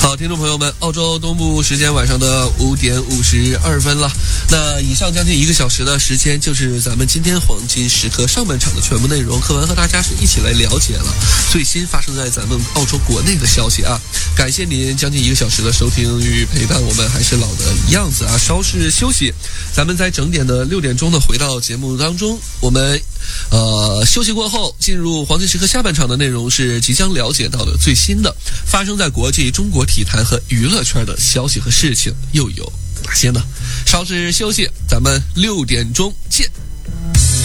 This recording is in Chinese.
好，听众朋友们，澳洲东部时间晚上的5点52分了。那以上将近1个小时的时间，就是咱们今天黄金时刻上半场的全部内容。课文和大家是一起来了解了最新发生在咱们澳洲国内的消息啊。感谢您将近1个小时的收听与陪伴，我们还是老的样子啊，稍事休息。咱们在整点的6点钟呢回到节目当中，我们休息过后进入黄金时刻下半场的内容是即将了解到的最新的发生在国际中国体坛和娱乐圈的消息和事情又有哪些呢？稍事休息，咱们6点钟见。